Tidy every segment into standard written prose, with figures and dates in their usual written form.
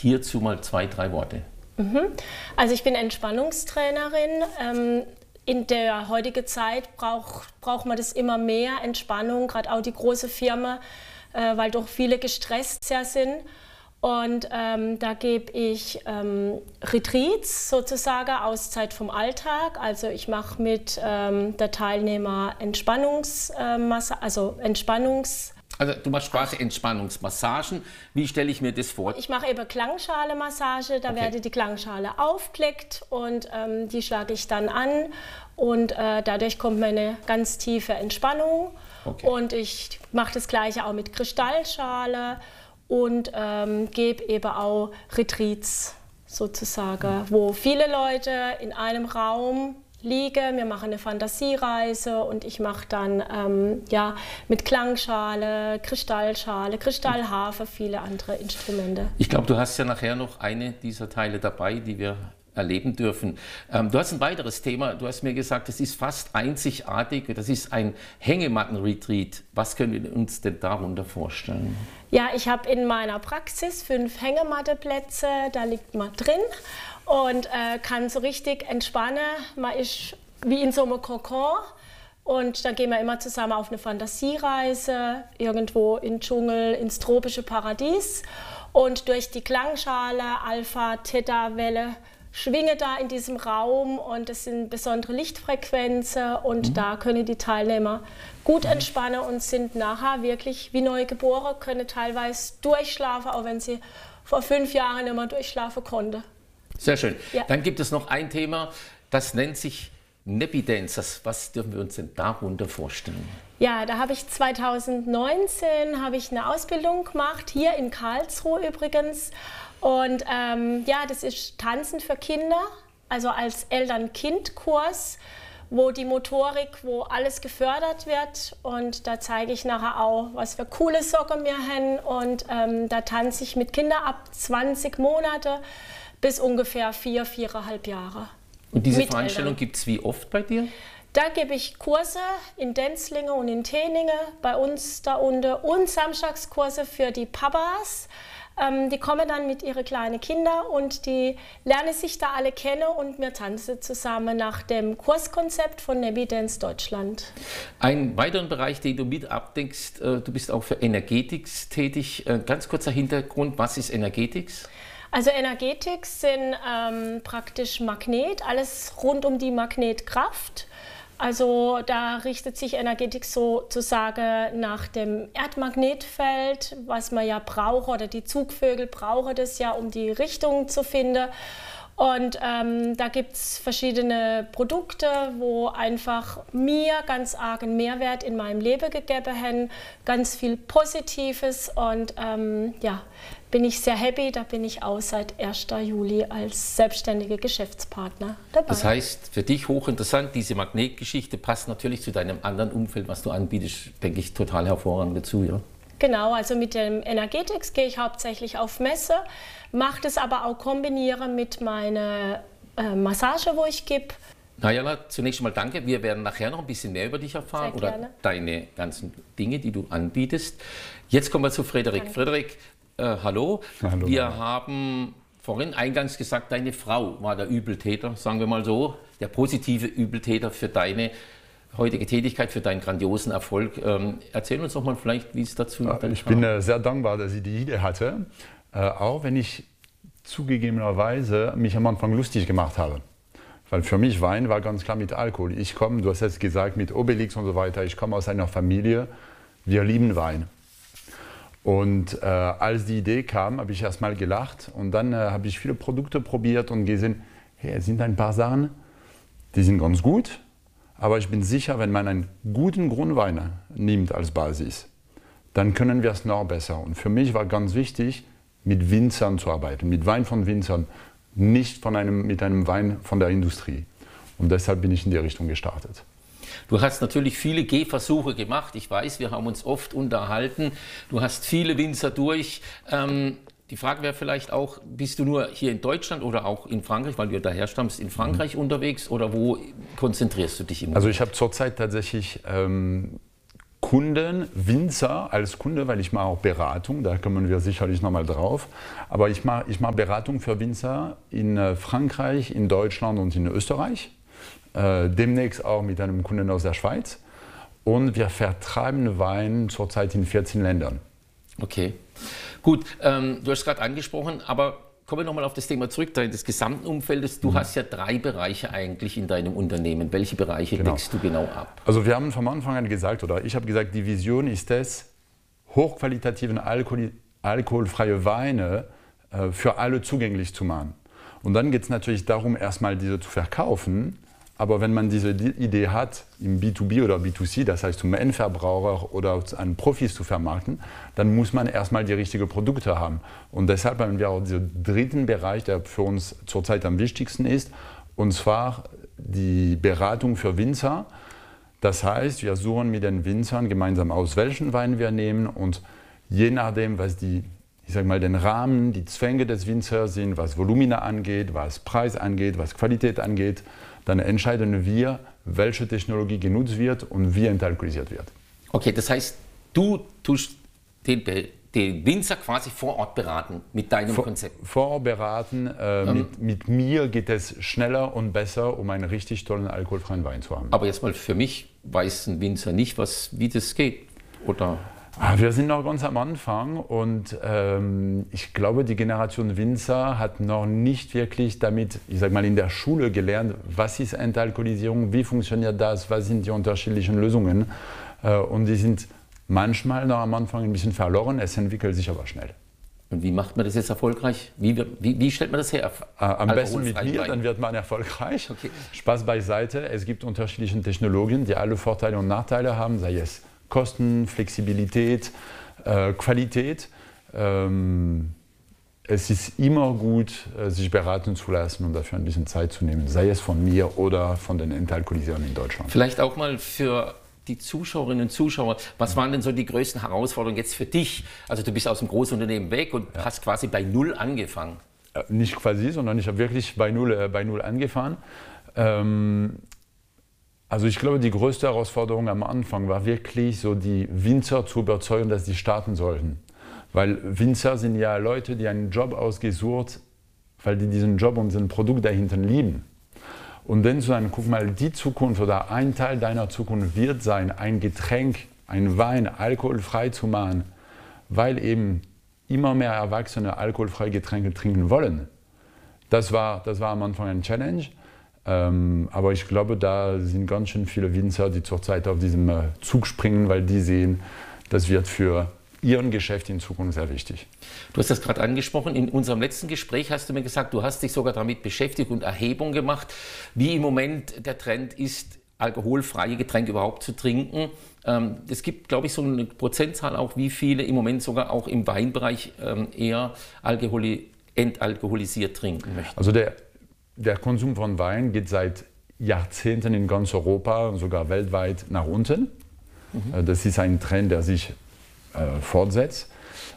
hierzu mal 2, 3 Worte. Also ich bin Entspannungstrainerin. In der heutigen Zeit braucht man das immer mehr, Entspannung, gerade auch die große Firma, weil doch viele gestresst sehr sind. Und da gebe ich Retreats, sozusagen Auszeit vom Alltag. Also ich mache mit der Teilnehmer Also du machst quasi Entspannungsmassagen. Wie stelle ich mir das vor? Ich mache eben Klangschale-Massage, da werde die Klangschale aufgelegt und die schlage ich dann an und dadurch kommt eine ganz tiefe Entspannung. Okay. Und ich mache das Gleiche auch mit Kristallschale und gebe eben auch Retreats sozusagen, wo viele Leute in einem Raum liege, wir machen eine Fantasiereise und ich mache dann mit Klangschale, Kristallharfe, viele andere Instrumente. Ich glaube, du hast ja nachher noch eine dieser Teile dabei, die wir erleben dürfen. Du hast ein weiteres Thema, du hast mir gesagt, es ist fast einzigartig, das ist ein Hängematten-Retreat. Was können wir uns denn darunter vorstellen? Ja, ich habe in meiner Praxis 5 Hängematteplätze, da liegt man drin und kann so richtig entspannen. Man ist wie in so einem Kokon und da gehen wir immer zusammen auf eine Fantasiereise, irgendwo in den Dschungel, ins tropische Paradies. Und durch die Klangschale, Alpha, Theta, Welle, schwinge da in diesem Raum und es sind besondere Lichtfrequenzen und da können die Teilnehmer gut entspannen und sind nachher wirklich wie neugeboren, können teilweise durchschlafen, auch wenn sie vor 5 Jahren nicht mehr durchschlafen konnten. Sehr schön. Ja. Dann gibt es noch ein Thema, das nennt sich Nappy Dancers. Was dürfen wir uns denn darunter vorstellen? Ja, da habe ich 2019 eine Ausbildung gemacht, hier in Karlsruhe übrigens. Und das ist Tanzen für Kinder, also als Eltern-Kind-Kurs, wo die Motorik, wo alles gefördert wird. Und da zeige ich nachher auch, was für coole Socken wir haben. Und da tanze ich mit Kindern ab 20 Monate bis ungefähr 4,5 Jahre. Und diese Veranstaltung gibt es wie oft bei dir? Da gebe ich Kurse in Denzlinge und in Teninge, bei uns da unten, und Samstagskurse für die Papas. Die kommen dann mit ihren kleinen Kindern und die lernen sich da alle kennen und wir tanzen zusammen nach dem Kurskonzept von Nappy Dance Deutschland. Einen weiteren Bereich, den du mit abdeckst, du bist auch für Energetics tätig. Ganz kurzer Hintergrund, was ist Energetics? Also Energetics sind praktisch Magnet, alles rund um die Magnetkraft. Also da richtet sich Energetics sozusagen nach dem Erdmagnetfeld, was man ja braucht, oder die Zugvögel brauchen das ja, um die Richtung zu finden. Und da gibt es verschiedene Produkte, wo einfach mir ganz argen Mehrwert in meinem Leben gegeben haben, ganz viel Positives und bin ich sehr happy, da bin ich auch seit 1. Juli als selbstständiger Geschäftspartner dabei. Das heißt, für dich hochinteressant, diese Magnetgeschichte passt natürlich zu deinem anderen Umfeld, was du anbietest, denke ich, total hervorragend dazu, ja? Genau, also mit dem Energetics gehe ich hauptsächlich auf Messe, mache das aber auch kombinieren mit meiner Massage, wo ich gebe. Najala, zunächst einmal danke. Wir werden nachher noch ein bisschen mehr über dich erfahren oder deine ganzen Dinge, die du anbietest. Jetzt kommen wir zu Frederik. Danke. Frederik, hallo. Hallo. Wir haben vorhin eingangs gesagt, deine Frau war der Übeltäter, sagen wir mal so, der positive Übeltäter für deine heutige Tätigkeit, für deinen grandiosen Erfolg. Erzähl uns doch mal vielleicht, wie es dazu kam. Ich bin sehr dankbar, dass sie die Idee hatte, auch wenn ich zugegebenerweise mich am Anfang lustig gemacht habe. Weil für mich Wein war ganz klar mit Alkohol. Ich komme, du hast es gesagt, mit Obelix und so weiter, ich komme aus einer Familie, wir lieben Wein. Und als die Idee kam, habe ich erst mal gelacht und dann habe ich viele Produkte probiert und gesehen, hey, es sind ein paar Sachen, die sind ganz gut. Aber ich bin sicher, wenn man einen guten Grundwein nimmt als Basis, dann können wir es noch besser. Und für mich war ganz wichtig, mit Winzern zu arbeiten, mit Wein von Winzern, nicht mit einem Wein von der Industrie. Und deshalb bin ich in die Richtung gestartet. Du hast natürlich viele Gehversuche gemacht. Ich weiß, wir haben uns oft unterhalten. Du hast viele Winzer durch. Die Frage wäre vielleicht auch, bist du nur hier in Deutschland oder auch in Frankreich, weil du daher stammst, in Frankreich unterwegs oder wo konzentrierst du dich im Moment? Also ich habe zurzeit tatsächlich Kunden Kunden, Winzer als Kunde, weil ich mache auch Beratung, da kommen wir sicherlich nochmal drauf. Aber ich mache Beratung für Winzer in Frankreich, in Deutschland und in Österreich. Demnächst auch mit einem Kunden aus der Schweiz. Und wir vertreiben Wein zurzeit in 14 Ländern. Okay, gut. Du hast gerade angesprochen, aber kommen wir nochmal auf das Thema zurück, des gesamten Umfeldes. Du hast ja 3 Bereiche eigentlich in deinem Unternehmen. Welche Bereiche deckst du genau ab? Also wir haben vom Anfang an gesagt, oder ich habe gesagt, die Vision ist es, hochqualitativen alkoholfreie Weine für alle zugänglich zu machen. Und dann geht es natürlich darum, erstmal diese zu verkaufen. Aber wenn man diese Idee hat, im B2B oder B2C, das heißt zum Endverbraucher oder an Profis zu vermarkten, dann muss man erstmal die richtigen Produkte haben. Und deshalb haben wir auch diesen 3. Bereich, der für uns zurzeit am wichtigsten ist, und zwar die Beratung für Winzer. Das heißt, wir suchen mit den Winzern gemeinsam aus, welchen Wein wir nehmen, und je nachdem, was den Rahmen, die Zwänge des Winzers sind, was Volumina angeht, was Preis angeht, was Qualität angeht, dann entscheiden wir, welche Technologie genutzt wird und wie entalkoholisiert wird. Okay, das heißt, du tust den Winzer quasi vor Ort beraten mit deinem Konzept? Vor Ort beraten. Mit mir geht es schneller und besser, um einen richtig tollen alkoholfreien Wein zu haben. Aber jetzt mal für mich weiß ein Winzer nicht, wie das geht, oder? Wir sind noch ganz am Anfang und ich glaube, die Generation Winzer hat noch nicht wirklich damit, in der Schule gelernt, was ist Entalkoholisierung, wie funktioniert das, was sind die unterschiedlichen Lösungen. Und die sind manchmal noch am Anfang ein bisschen verloren, es entwickelt sich aber schnell. Und wie macht man das jetzt erfolgreich? Wie stellt man das her? Am besten mit mir, dann wird man erfolgreich. Okay. Spaß beiseite, es gibt unterschiedliche Technologien, die alle Vorteile und Nachteile haben, sei es Kosten, Flexibilität, Qualität. Es ist immer gut, sich beraten zu lassen und dafür ein bisschen Zeit zu nehmen, sei es von mir oder von den Entalkoholisierern in Deutschland. Vielleicht auch mal für die Zuschauerinnen und Zuschauer, was waren denn so die größten Herausforderungen jetzt für dich? Also du bist aus dem Großunternehmen weg und hast quasi bei Null angefangen. Nicht quasi, sondern ich habe wirklich bei Null angefangen. Also ich glaube, die größte Herausforderung am Anfang war wirklich so, die Winzer zu überzeugen, dass sie starten sollten. Weil Winzer sind ja Leute, die einen Job ausgesucht, weil die diesen Job und sein Produkt dahinter lieben. Und dann zu sagen, guck mal, die Zukunft oder ein Teil deiner Zukunft wird sein, ein Getränk, ein Wein alkoholfrei zu machen, weil eben immer mehr Erwachsene alkoholfreie Getränke trinken wollen. Das war am Anfang eine Challenge. Aber ich glaube, da sind ganz schön viele Winzer, die zurzeit auf diesem Zug springen, weil die sehen, das wird für ihren Geschäft in Zukunft sehr wichtig. Du hast das gerade angesprochen. In unserem letzten Gespräch hast du mir gesagt, du hast dich sogar damit beschäftigt und Erhebung gemacht, wie im Moment der Trend ist, alkoholfreie Getränke überhaupt zu trinken. Es gibt, glaube ich, so eine Prozentzahl auch, wie viele im Moment sogar auch im Weinbereich eher entalkoholisiert trinken möchten. Also der Konsum von Wein geht seit Jahrzehnten in ganz Europa, sogar weltweit, nach unten. Das ist ein Trend, der sich fortsetzt.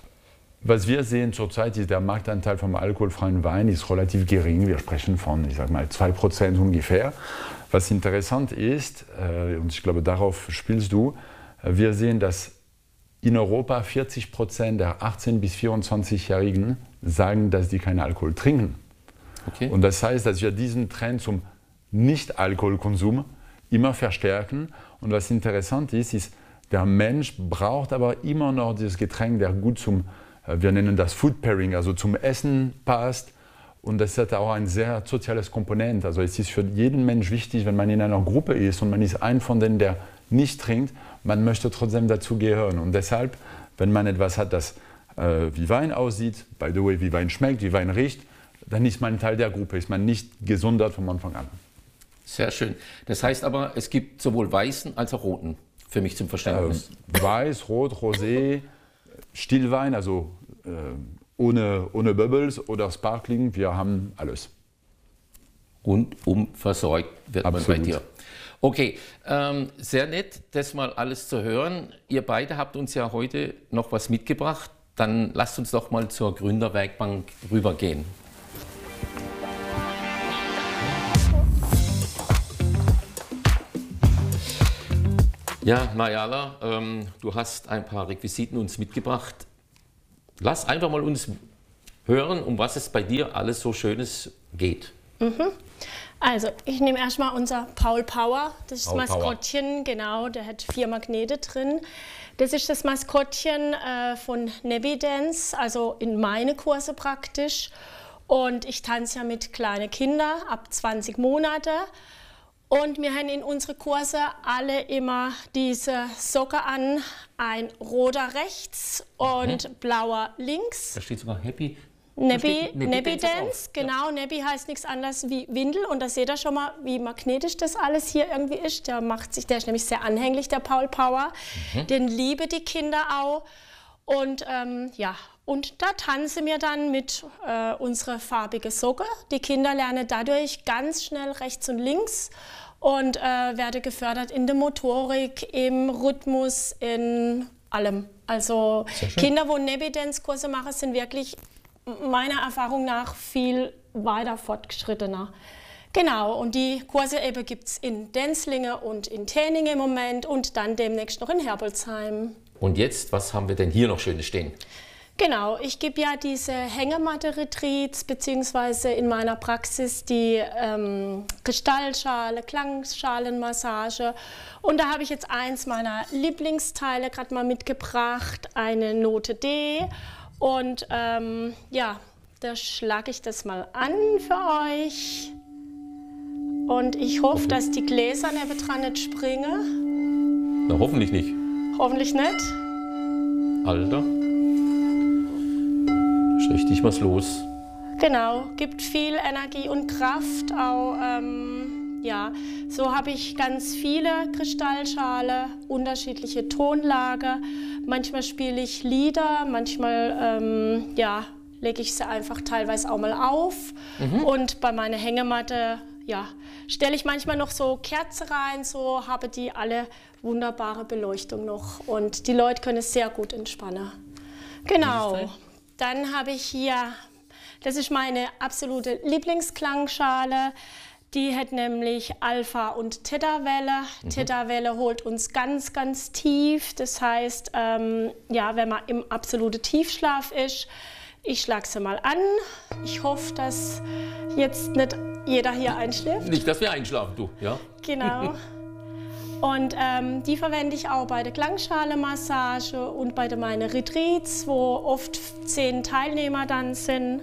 Was wir sehen zurzeit ist, der Marktanteil vom alkoholfreien Wein ist relativ gering. Wir sprechen von, 2% ungefähr. Was interessant ist, und ich glaube, darauf spielst du, wir sehen, dass in Europa 40% der 18- bis 24-Jährigen sagen, dass die keinen Alkohol trinken. Okay. Und das heißt, dass wir diesen Trend zum Nicht-Alkoholkonsum immer verstärken. Und was interessant ist, der Mensch braucht aber immer noch dieses Getränk, der gut zum, wir nennen das Food Pairing, also zum Essen passt. Und das hat auch ein sehr soziales Komponent. Also es ist für jeden Mensch wichtig, wenn man in einer Gruppe ist und man ist ein von denen, der nicht trinkt, man möchte trotzdem dazu gehören. Und deshalb, wenn man etwas hat, das wie Wein aussieht, by the way, wie Wein schmeckt, wie Wein riecht, dann ist man Teil der Gruppe, ist man nicht gesondert von Anfang an. Sehr schön. Das heißt aber, es gibt sowohl weißen als auch roten, für mich zum Verständnis. Weiß, Rot, Rosé, Stillwein, also ohne Bubbles oder Sparkling, wir haben alles. Rundum versorgt wird Absolut. Man bei dir. Okay, sehr nett, das mal alles zu hören. Ihr beide habt uns ja heute noch was mitgebracht. Dann lasst uns doch mal zur Gründerwerkbank rübergehen. Ja, Najala, du hast ein paar Requisiten uns mitgebracht. Lass einfach mal uns hören, um was es bei dir alles so Schönes geht. Also, ich nehme erstmal unser Paul Power, das ist das Paul Power. Maskottchen, genau, der hat 4 Magnete drin. Das ist das Maskottchen von Nebby Dance, also in meine Kurse praktisch. Und ich tanze ja mit kleinen Kindern ab 20 Monate. Und wir haben in unsere Kurse alle immer diese Socke an, ein roter rechts und blauer links. Da steht sogar Happy. Nebby Dance, genau. Ja. Nebby heißt nichts anderes wie Windel. Und da seht ihr schon mal, wie magnetisch das alles hier irgendwie ist. Der ist nämlich sehr anhänglich, der Paul Power. Den liebe die Kinder auch. Und ja, und da tanzen wir dann mit unserer farbigen Socke. Die Kinder lernen dadurch ganz schnell rechts und links und werden gefördert in der Motorik, im Rhythmus, in allem. Also Kinder, wo Nebby Dance Kurse machen, sind wirklich meiner Erfahrung nach viel weiter fortgeschrittener. Genau, und die Kurse eben gibt es in Denzlingen und in Täning im Moment und dann demnächst noch in Herbolzheim. Und jetzt, was haben wir denn hier noch Schönes stehen? Genau, ich gebe ja diese Hängematte-Retreats, beziehungsweise in meiner Praxis die Kristallschale, Klangschalenmassage. Und da habe ich jetzt eins meiner Lieblingsteile gerade mal mitgebracht, eine Note D. Und ja, da schlage ich das mal an für euch. Und ich hoffe, dass die Gläser nebendran nicht springen. Na, hoffentlich nicht. Hoffentlich nicht. Alter. Ist richtig was los. Genau, gibt viel Energie und Kraft. Auch, ja, so habe ich ganz viele Kristallschale, unterschiedliche Tonlage. Manchmal spiele ich Lieder, manchmal ja, lege ich sie einfach teilweise auch mal auf. Und bei meiner Hängematte ja, stelle ich manchmal noch so Kerzen rein, so habe die alle wunderbare Beleuchtung noch. Und die Leute können es sehr gut entspannen. Genau. Dann habe ich hier, das ist meine absolute Lieblingsklangschale. Die hat nämlich Alpha- und Theta-Welle. Theta-Welle holt uns ganz, ganz tief. Das heißt, ja, wenn man im absoluten Tiefschlaf ist, ich schlage sie mal an. Ich hoffe, dass jetzt nicht jeder hier einschläft. Nicht, dass wir einschlafen, du, ja? Genau. Und die verwende ich auch bei der Klangschale-Massage und bei meinen Retreats, wo oft 10 Teilnehmer dann sind.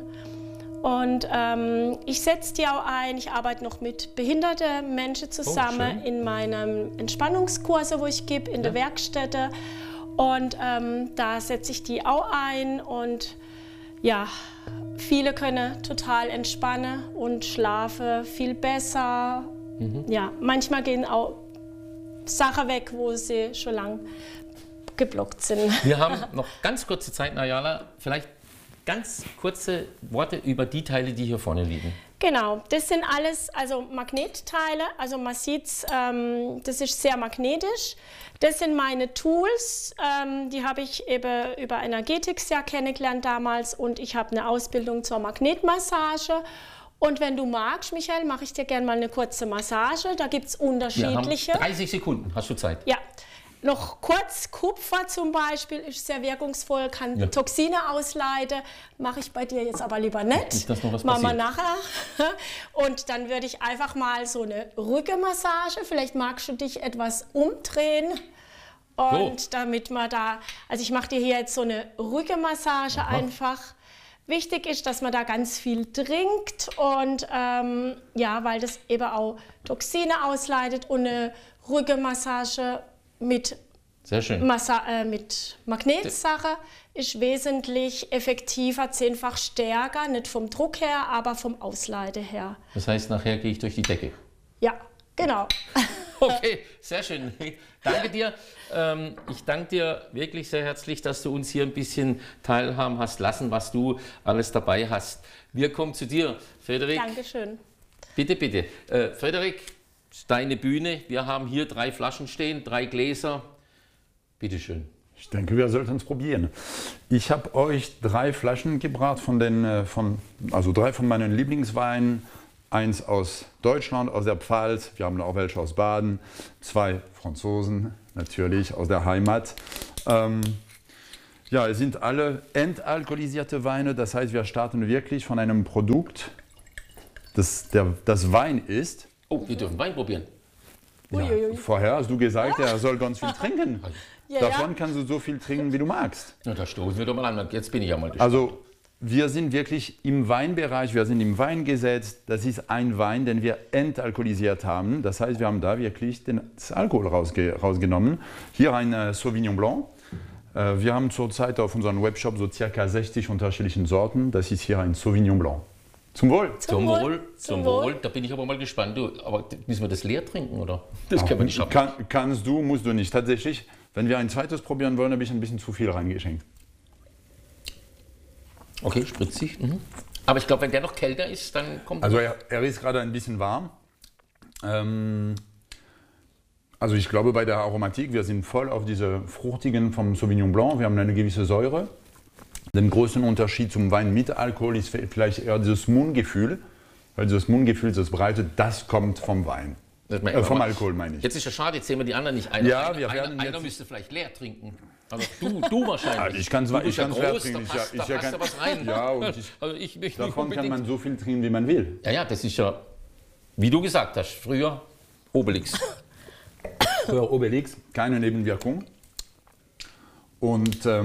Und ich setze die auch ein. Ich arbeite noch mit behinderten Menschen zusammen in meinem Entspannungskurse, wo ich gebe, in der Werkstätte. Und da setze ich die auch ein. Und ja, viele können total entspannen und schlafen viel besser. Ja, manchmal gehen auch Sachen weg, wo sie schon lange geblockt sind. Wir haben noch ganz kurze Zeit, Najala. Vielleicht ganz kurze Worte über die Teile, die hier vorne liegen. Genau, das sind alles also Magnetteile. Also man sieht, das ist sehr magnetisch. Das sind meine Tools, die habe ich eben über Energetics ja kennengelernt damals und ich habe eine Ausbildung zur Magnetmassage. Und wenn du magst, Michael, mache ich dir gerne mal eine kurze Massage. Da gibt es unterschiedliche. Wir haben 30 Sekunden, hast du Zeit? Ja. Noch kurz, Kupfer zum Beispiel ist sehr wirkungsvoll, kann Toxine ausleiten. Mache ich bei dir jetzt aber lieber nicht. Nicht, dass noch was machen wir passiert. nachher. Und dann würde ich einfach mal so eine Rückenmassage, vielleicht magst du dich etwas umdrehen. Und damit man da, also ich mache dir hier jetzt so eine Rückenmassage einfach. Wichtig ist, dass man da ganz viel trinkt und ja, weil das eben auch Toxine ausleitet und eine Rückenmassage mit, mit Magnetsache ist wesentlich effektiver, 10-fach stärker, nicht vom Druck her, aber vom Ausleite her. Das heißt, nachher gehe ich durch die Decke. Ja, genau. Okay, sehr schön. Danke dir. Ich danke dir wirklich sehr herzlich, dass du uns hier ein bisschen teilhaben hast lassen, was du alles dabei hast. Wir kommen zu dir, Frederik. Dankeschön. Bitte, bitte. Frederik, deine Bühne. Wir haben hier 3 Flaschen stehen, 3 Gläser. Bitte schön. Ich denke, wir sollten es probieren. Ich habe euch 3 Flaschen gebracht, also 3 von meinen Lieblingsweinen. 1 aus Deutschland, aus der Pfalz, wir haben auch welche aus Baden, 2 Franzosen, natürlich aus der Heimat. Ja, es sind alle entalkoholisierte Weine, das heißt, wir starten wirklich von einem Produkt, das Wein ist. Oh, wir dürfen Wein probieren. Ja, vorher hast du gesagt, er soll ganz viel trinken. Ja, Davon kannst du so viel trinken, wie du magst. Na, da stoßen wir doch mal an. Jetzt bin ich ja mal gespannt. Also, wir sind wirklich im Weinbereich, wir sind im Wein gesetzt. Das ist ein Wein, den wir entalkoholisiert haben. Das heißt, wir haben da wirklich das Alkohol rausgenommen. Hier ein Sauvignon Blanc. Wir haben zurzeit auf unserem Webshop so ca. 60 unterschiedliche Sorten. Das ist hier ein Sauvignon Blanc. Zum Wohl. Zum Wohl, zum Wohl. Da bin ich aber mal gespannt. Du, aber müssen wir das leer trinken, oder? Das können wir nicht schaffen. Kannst du, musst du nicht. Tatsächlich, wenn wir ein zweites probieren wollen, habe ich ein bisschen zu viel reingeschenkt. Okay, spritzig. Mhm. Aber ich glaube, wenn der noch kälter ist, dann kommt... Also er ist gerade ein bisschen warm. Also ich glaube, bei der Aromatik, wir sind voll auf diese fruchtigen vom Sauvignon Blanc. Wir haben eine gewisse Säure. Der größte Unterschied zum Wein mit Alkohol ist vielleicht eher dieses Mundgefühl. Weil dieses Mundgefühl, das Breite, das kommt vom Wein. Vom Alkohol meine ich. Jetzt ist ja schade, jetzt sehen wir die anderen nicht. Einer müsste vielleicht leer trinken. Also du wahrscheinlich. Ja, ich kann es leer trinken. Da passt da was rein. Ja, und davon kann man so viel trinken, wie man will. Ja, das ist ja, wie du gesagt hast, früher Obelix. Früher Obelix, keine Nebenwirkung. Und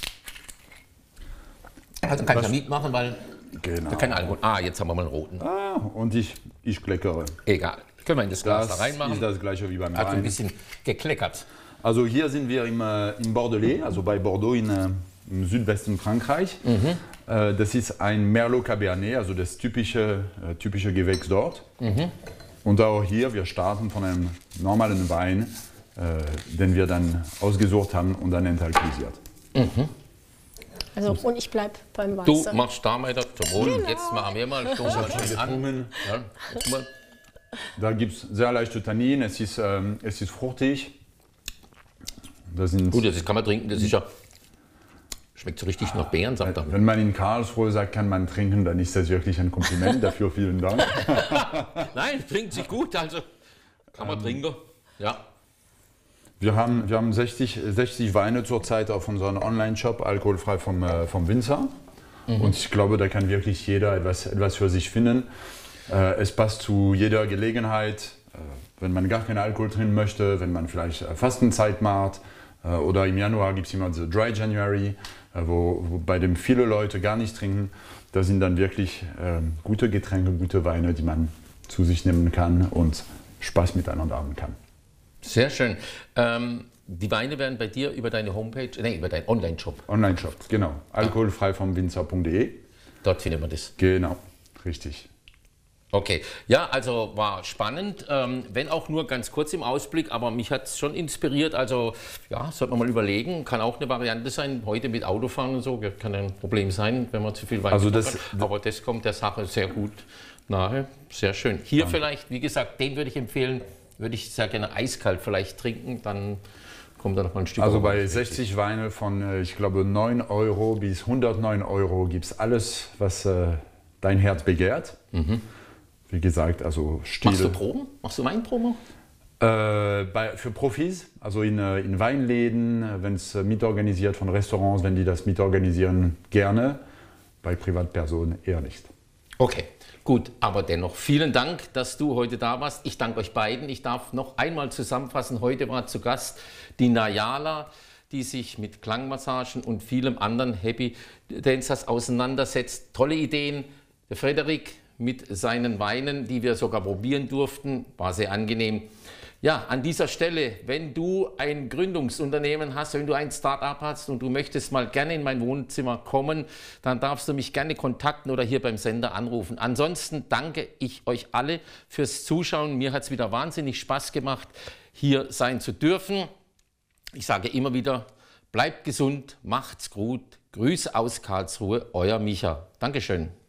also kann ich ja mitmachen, weil genau. kein Alkohol. Ah, jetzt haben wir mal einen roten. Und ich kleckere. Egal. Können wir in das Glas da reinmachen? Das ist das gleiche wie beim Wein. Wein. Ein bisschen gekleckert. Also hier sind wir im Bordelais, also bei Bordeaux im Südwesten Frankreich. Mhm. Das ist ein Merlot Cabernet, also das typische Gewächs dort. Mhm. Und auch hier, wir starten von einem normalen Wein, den wir dann ausgesucht haben und dann entalkoholisiert. Mhm. Also, und ich bleibe beim Weißen. Du machst da weiter zum Wohl. Genau. Jetzt machen wir mal. Ja, da gibt es sehr leichte Tanninen, es ist fruchtig. Gut, das kann man trinken, das ist ja, schmeckt so richtig nach Beeren, sagt er. Wenn man in Karlsruhe sagt, kann man trinken, dann ist das wirklich ein Kompliment. Dafür vielen Dank. Nein, trinkt sich gut, also kann man trinken. Ja. Wir haben 60 Weine zurzeit auf unserem Online-Shop, alkoholfrei vom Winzer. Mhm. Und ich glaube, da kann wirklich jeder etwas für sich finden. Es passt zu jeder Gelegenheit, wenn man gar keinen Alkohol trinken möchte, wenn man vielleicht Fastenzeit macht. Oder im Januar gibt es immer so Dry January, bei dem viele Leute gar nicht trinken. Das sind dann wirklich gute Getränke, gute Weine, die man zu sich nehmen kann und Spaß miteinander haben kann. Sehr schön. Die Weine werden bei dir über deine Homepage, über deinen Online-Shop. Online-Shop, genau. Alkoholfrei vom Winzer.de. Dort findet man das. Genau, richtig. Okay, ja, also war spannend, wenn auch nur ganz kurz im Ausblick, aber mich hat es schon inspiriert, also ja, sollte man mal überlegen, kann auch eine Variante sein, heute mit Autofahren und so, kann ein Problem sein, wenn man zu viel Wein trinkt, aber das kommt der Sache sehr gut nahe, sehr schön. Hier vielleicht, wie gesagt, den würde ich empfehlen, würde ich sehr gerne eiskalt vielleicht trinken, dann kommt da noch mal ein Stück. Also bei 60 Weine von, ich glaube, 9 Euro bis 109 Euro gibt es alles, was dein Herz begehrt. Mhm. Wie gesagt, also Stile. Machst du Proben? Machst du Weinproben? Für Profis, also in Weinläden, wenn es mitorganisiert von Restaurants, wenn die das mitorganisieren, gerne. Bei Privatpersonen eher nicht. Okay, gut. Aber dennoch vielen Dank, dass du heute da warst. Ich danke euch beiden. Ich darf noch einmal zusammenfassen. Heute war zu Gast die Najala, die sich mit Klangmassagen und vielem anderen Happy Dancers auseinandersetzt. Tolle Ideen. Der Frederik mit seinen Weinen, die wir sogar probieren durften, war sehr angenehm. Ja, an dieser Stelle, wenn du ein Gründungsunternehmen hast, wenn du ein Start-up hast und du möchtest mal gerne in mein Wohnzimmer kommen, dann darfst du mich gerne kontakten oder hier beim Sender anrufen. Ansonsten danke ich euch alle fürs Zuschauen. Mir hat es wieder wahnsinnig Spaß gemacht, hier sein zu dürfen. Ich sage immer wieder, bleibt gesund, macht's gut. Grüße aus Karlsruhe, euer Micha. Dankeschön.